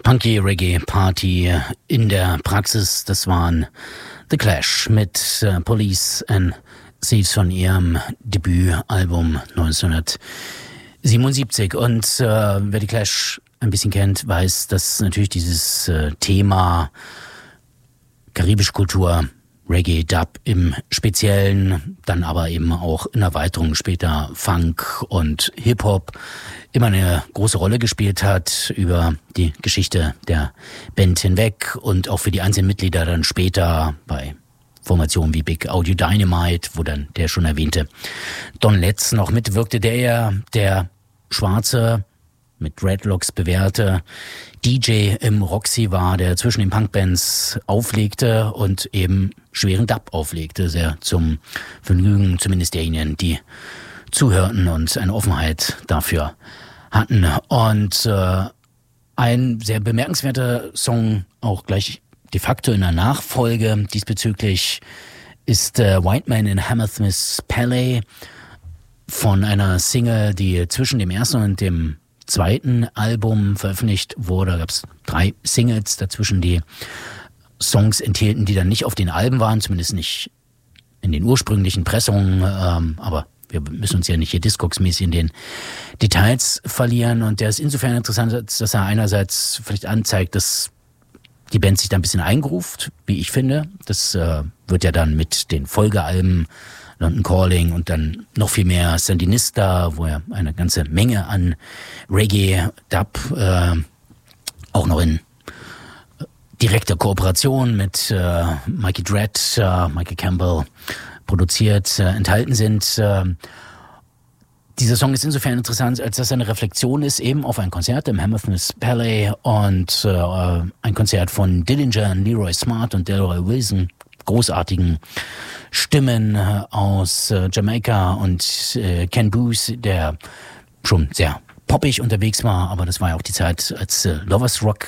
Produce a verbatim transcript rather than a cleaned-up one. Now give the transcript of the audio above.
Punky Reggae Party in der Praxis. Das waren The Clash mit äh, Police and Thieves von ihrem Debütalbum neunzehnhundertsiebenundsiebzig. Und äh, wer die Clash ein bisschen kennt, weiß, dass natürlich dieses äh, Thema karibische Kultur, Reggae, Dub im Speziellen, dann aber eben auch in Erweiterung später Funk und Hip-Hop immer eine große Rolle gespielt hat über die Geschichte der Band hinweg und auch für die einzelnen Mitglieder dann später bei Formationen wie Big Audio Dynamite, wo dann der schon erwähnte Don Letts noch mitwirkte, der ja der schwarze, mit Dreadlocks bewährte D J im Roxy war, der zwischen den Punkbands auflegte und eben schweren Dub auflegte, sehr zum Vergnügen zumindest derjenigen, die zuhörten und eine Offenheit dafür hatten. Und äh, ein sehr bemerkenswerter Song, auch gleich de facto in der Nachfolge diesbezüglich, ist äh, White Man in Hammersmith Palais von einer Single, die zwischen dem ersten und dem zweiten Album veröffentlicht wurde. Da gab es drei Singles dazwischen, die Songs enthielten, die dann nicht auf den Alben waren, zumindest nicht in den ursprünglichen Pressungen, ähm, aber wir müssen uns ja nicht hier Discogs-mäßig in den Details verlieren. Und der ist insofern interessant, dass er einerseits vielleicht anzeigt, dass die Band sich da ein bisschen eingeruft, wie ich finde. Das äh, wird ja dann mit den Folgealben London Calling und dann noch viel mehr Sandinista, wo er eine ganze Menge an Reggae, Dub, äh, auch noch in direkter Kooperation mit äh, Mikey Dread, äh, Michael Campbell produziert, äh, enthalten sind. Äh, dieser Song ist insofern interessant, als dass er eine Reflexion ist eben auf ein Konzert im Hammersmith Palais und äh, ein Konzert von Dillinger, Leroy Smart und Delroy Wilson, großartigen Stimmen aus äh, Jamaika und äh, Ken Boothe, der schon sehr poppig unterwegs war, aber das war ja auch die Zeit, als äh, Lovers Rock